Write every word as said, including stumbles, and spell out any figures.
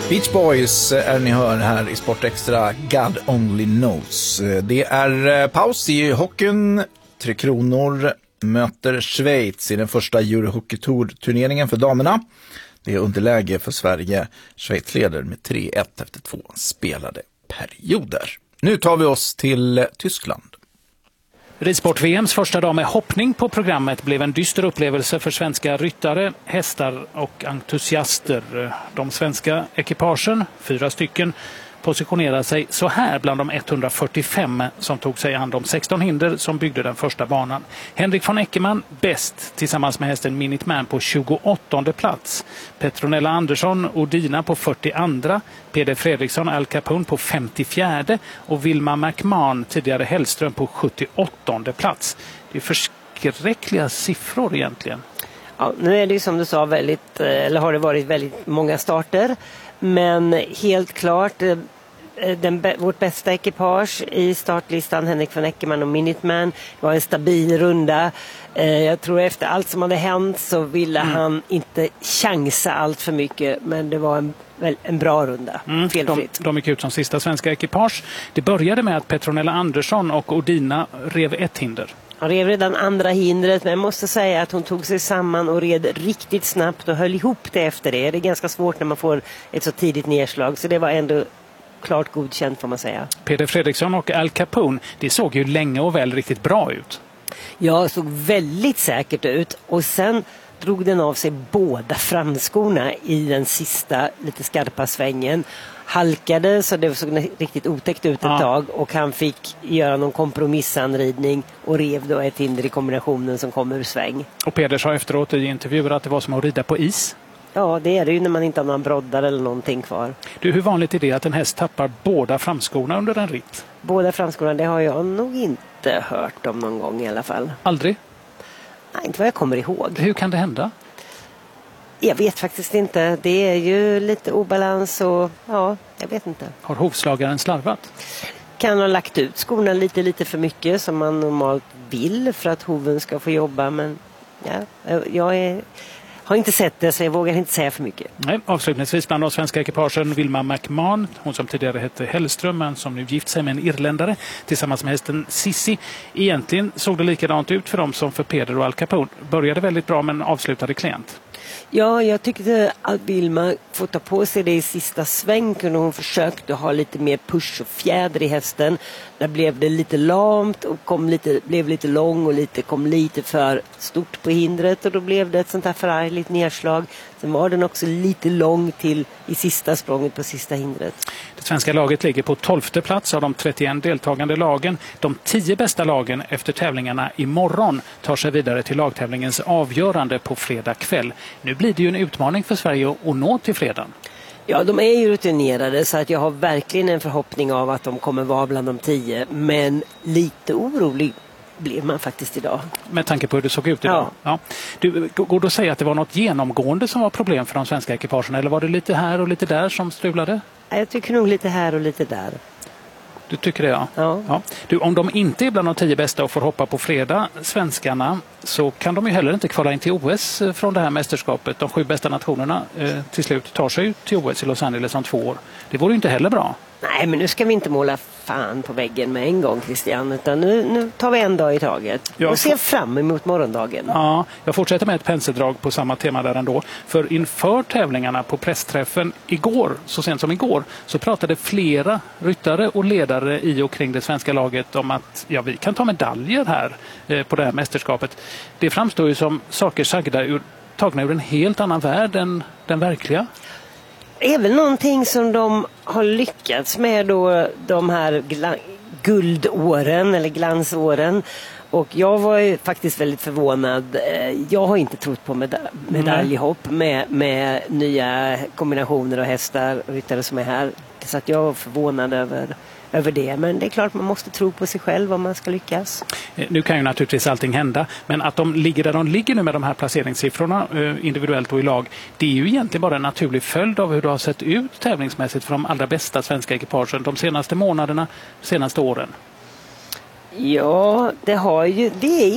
Beach Boys är ni hör här i Sport Extra, God Only Knows. Det är paus i hockeyn. Tre Kronor möter Schweiz i den första Eurohockey Tour-turneringen för damerna. Det är underläge för Sverige. Schweiz leder med tre ett efter två spelade perioder. Nu tar vi oss till Tyskland. Ridsport-V M:s första dag med hoppning på programmet blev en dyster upplevelse för svenska ryttare, hästar och entusiaster. De svenska ekipagen, fyra stycken, positionerade sig så här bland de etthundrafyrtiofem som tog sig an de sexton hinder som byggde den första banan. Henrik von Eckermann bäst tillsammans med hästen Minuteman på tjugoåttonde plats. Petronella Andersson och Dina på fyrtioandra. Peder Fredriksson och Al Capone på femtiofjärde och Wilma McMahon, tidigare Hellström, på sjuttioåttonde plats. Det är förskräckliga siffror egentligen. Ja, nu är det ju som du sa väldigt, eller har det varit väldigt många starter. Men helt klart, den, vårt bästa ekipage i startlistan, Henrik von Eckermann och Minuteman, var en stabil runda. Jag tror efter allt som hade hänt så ville mm. han inte chansa allt för mycket, men det var en, en bra runda. Mm. Felfritt. De, de gick ut som sista svenska ekipage. Det började med att Petronella Andersson och Odina rev ett hinder. Han rev redan andra hindret, men jag måste säga att hon tog sig samman och red riktigt snabbt och höll ihop det efter det. Det är ganska svårt när man får ett så tidigt nedslag, så det var ändå klart godkänt får man säga. Peder Fredriksson och Al Capone, det såg ju länge och väl riktigt bra ut. Ja, såg väldigt säkert ut och sen drog den av sig båda framskorna i den sista lite skarpa svängen. Halkade så det såg riktigt otäckt ut ett ja. tag och han fick göra någon kompromissanridning och rev då ett hinder i kombinationen som kom ur sväng. Och Peder sa efteråt i intervjuer att det var som att rida på is. Ja, det är det ju när man inte har några broddar eller någonting kvar. Du, hur vanligt är det att en häst tappar båda framskorna under en ritt? Båda framskorna, det har jag nog inte hört om någon gång i alla fall. Aldrig? Nej, inte vad jag kommer ihåg. Hur kan det hända? Jag vet faktiskt inte. Det är ju lite obalans och ja, jag vet inte. Har hovslagaren slarvat? Kan ha lagt ut skorna lite lite för mycket som man normalt vill för att hoven ska få jobba, men ja, jag är, har inte sett det så jag vågar inte säga för mycket. Nej, avslutningsvis bland de svenska ekipagen Wilma McMahon, hon som tidigare hette Hellström men som nu gift sig med en irländare tillsammans med hästen Sissi. Egentligen såg det likadant ut för dem som för Peder och Al Capone. Började väldigt bra men avslutade klent. Ja, jag tyckte att Wilma får ta på sig det i sista sväng och hon försökte ha lite mer push och fjäder i hästen. Där blev det lite lamt och kom lite, blev lite lång och lite, kom lite för stort på hindret och då blev det ett sånt här förargligt nedslag. Sen var den också lite lång till i sista språnget på sista hindret. Det svenska laget ligger på tolfte plats av de trettioen deltagande lagen. De tio bästa lagen efter tävlingarna imorgon tar sig vidare till lagtävlingens avgörande på fredag kväll. Nu blir det ju en utmaning för Sverige att nå till fredagen. Ja, de är ju rutinerade så att jag har verkligen en förhoppning av att de kommer vara bland de tio. Men lite orolig blev man faktiskt idag. Med tanke på hur det såg ut idag. Ja. Ja. Du, går det att säga att det var något genomgående som var problem för de svenska ekipagen? Eller var det lite här och lite där som strulade? Jag tycker nog lite här och lite där. Du tycker det, ja. Ja. Ja. Du, om de inte är bland de tio bästa och får hoppa på fredag, svenskarna, så kan de ju heller inte kvala in till O S från det här mästerskapet. De sju bästa nationerna eh, till slut tar sig till O S i Los Angeles om två år. Det vore ju inte heller bra. Nej, men nu ska vi inte måla fan på väggen med en gång, Christian. Utan nu, nu tar vi en dag i taget. Jag och ser fram emot morgondagen. Ja, jag fortsätter med ett penseldrag på samma tema där ändå. För inför tävlingarna på pressträffen igår, så sent som igår, så pratade flera ryttare och ledare i och kring det svenska laget om att ja, vi kan ta medaljer här eh, på det här mästerskapet. Det framstår ju som saker sagda ur, tagna ur en helt annan värld än den verkliga. Det är väl någonting som de har lyckats med då, de här gla- guldåren eller glansåren. Och jag var ju faktiskt väldigt förvånad. Jag har inte trott på meda- medaljhopp med, med nya kombinationer och hästar och ryttare som är här. Så att jag var förvånad över, över det. Men det är klart man måste tro på sig själv om man ska lyckas. Nu kan ju naturligtvis allting hända. Men att de ligger där de ligger nu med de här placeringssiffrorna individuellt och i lag, det är ju egentligen bara en naturlig följd av hur det har sett ut tävlingsmässigt för de allra bästa svenska ekipagen de senaste månaderna, senaste åren. Ja, det har ju... Det är